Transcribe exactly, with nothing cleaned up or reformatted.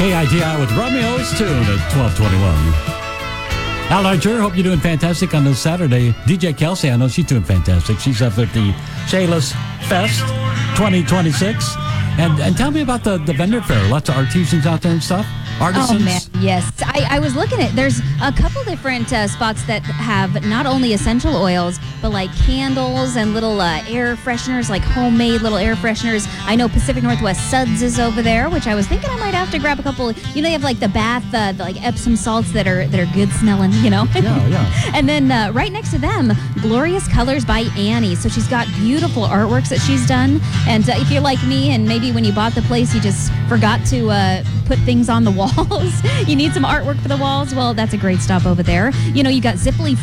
K I T I with Romeo's Tune at twelve twenty-one. Al Archer, hope you're doing fantastic on this Saturday. D J Kelsey, I know she's doing fantastic. She's up at the Shayla's Fest twenty twenty-six. And and tell me about the, the vendor fair. Lots of artisans out there and stuff. Artisans. Oh, man, yes. I, I was looking at, there's a couple different uh, spots that have not only essential oils, but like candles and little uh, air fresheners, like homemade little air fresheners. I know Pacific Northwest Suds is over there, which I was thinking I might have to grab a couple. You know, they have like the bath, uh, the, like Epsom salts that are that are good smelling, you know? Yeah, yeah. And then uh, right next to them, Glorious Colors by Annie. So she's got beautiful artworks that she's done. And uh, if you're like me, and maybe when you bought the place, you just forgot to uh, put things on the walls, you need some artwork for the walls, well, that's a great stop over there. You know, you got Zipley